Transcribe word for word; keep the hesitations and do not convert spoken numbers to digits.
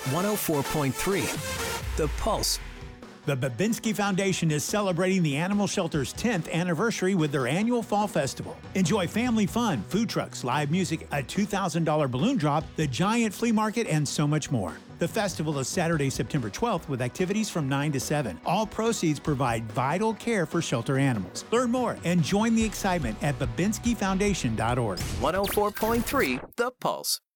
one oh four point three The Pulse. The Babinski Foundation is celebrating the Animal Shelter's tenth anniversary with their annual Fall Festival. Enjoy family fun, food trucks, live music, a two thousand dollars balloon drop, the giant flea market, and so much more. The festival is Saturday, September twelfth, with activities from nine to seven. All proceeds provide vital care for shelter animals. Learn more and join the excitement at babinski foundation dot org. one oh four point three The Pulse.